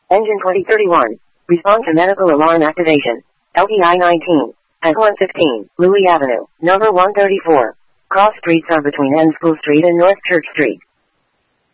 Engine 2031. Respond to medical alarm activation. LPI 19. At 115, Louis Avenue, number 134. Cross streets are between N School Street and North Church Street.